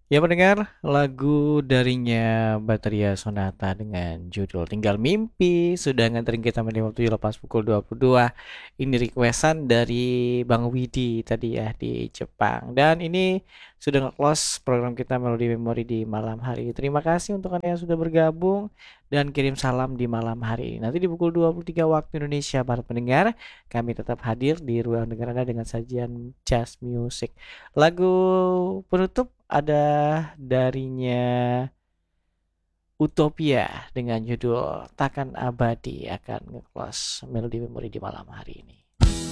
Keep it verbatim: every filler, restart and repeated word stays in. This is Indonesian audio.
Ya mendengar lagu darinya Batria Sonata dengan judul Tinggal Mimpi sudah nganterin kita menit waktu lepas pukul dua puluh dua. Ini requestan dari Bang Widi tadi ya di Jepang. Dan ini sudah nge-close program kita Melodi Memori di malam hari. Terima kasih untuk Anda yang sudah bergabung dan kirim salam di malam hari ini. Nanti di pukul dua puluh tiga waktu Indonesia Barat pendengar, kami tetap hadir di ruang dengar Anda dengan sajian jazz music. Lagu penutup ada darinya Utopia dengan judul Takkan Abadi akan nge-close Melodi Memori di malam hari ini.